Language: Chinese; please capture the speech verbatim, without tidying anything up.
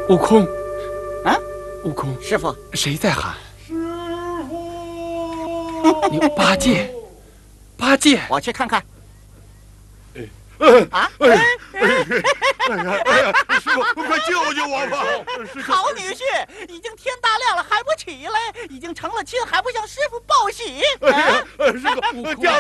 悟空， 啊， 悟空， 师傅， 谁在喊？ 师傅， 你八戒，八戒， 我去看看。 啊！哎呀，哎呀，师傅，快救救我吧！ 好女婿，已经天大亮了还不起来，已经成了亲还不向师傅报喜。 哎呀，师傅，